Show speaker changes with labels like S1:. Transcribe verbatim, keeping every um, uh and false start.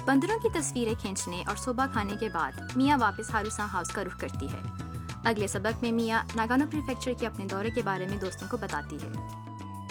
S1: बंदरों की तस्वीरें खींचने और सुबह खाने के बाद मिया वापस हारूसान हाउस का रुख करती है। अगले सबक में मिया नागानो प्रीफेक्चर के अपने दौरे के बारे में दोस्तों को बताती है।